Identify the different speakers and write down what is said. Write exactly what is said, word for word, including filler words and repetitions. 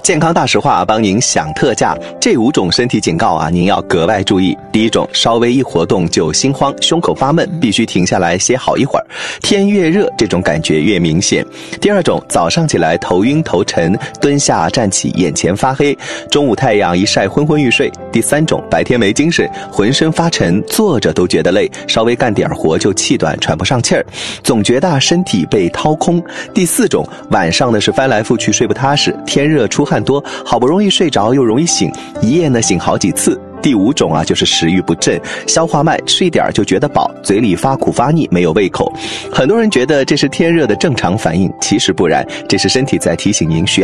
Speaker 1: 健康大实话帮您享特价，这五种身体警告啊，您要格外注意。第一种，稍微一活动就心慌，胸口发闷，必须停下来歇好一会儿，天越热这种感觉越明显。第二种，早上起来头晕头沉，蹲下站起眼前发黑，中午太阳一晒昏昏欲睡。第三种，白天没精神，浑身发沉，坐着都觉得累，稍微干点活就气短喘不上气儿，总觉得身体被掏空。第四种，晚上呢是翻来覆去睡不踏实，天热出汗多，好不容易睡着又容易醒，一夜呢醒好几次。第五种啊，就是食欲不振，消化慢，吃一点就觉得饱，嘴里发苦发腻，没有胃口。很多人觉得这是天热的正常反应，其实不然，这是身体在提醒您需要